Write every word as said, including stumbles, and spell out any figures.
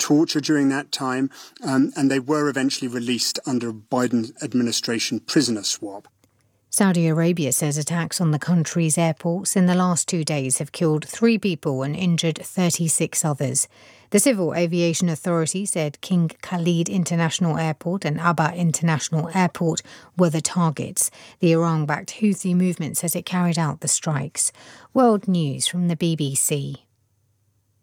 torture during that time, um, and they were eventually released under a Biden administration prisoner swap. Saudi Arabia says attacks on the country's airports in the last two days have killed three people and injured thirty-six others. The Civil Aviation Authority said King Khalid International Airport and Aba International Airport were the targets. The Iran-backed Houthi movement says it carried out the strikes. World News from the B B C.